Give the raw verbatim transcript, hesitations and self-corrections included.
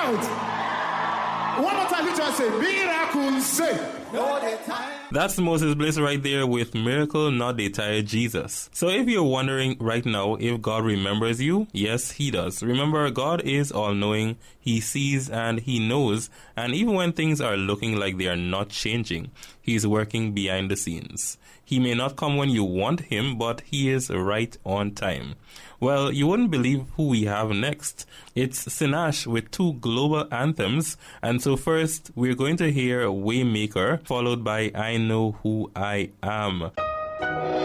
out. One more time, you just say, miracles, say. No, they tired. That's Moses Bliss right there with Miracle Not They Tired Jesus. So if you're wondering right now if God remembers you, yes, He does. Remember, God is all-knowing. He sees and He knows. And even when things are looking like they are not changing, He's working behind the scenes. He may not come when you want Him, but He is right on time. Well, you wouldn't believe who we have next. It's Sinach with two global anthems. And so first, we're going to hear Waymaker, followed by I Know Who I Am.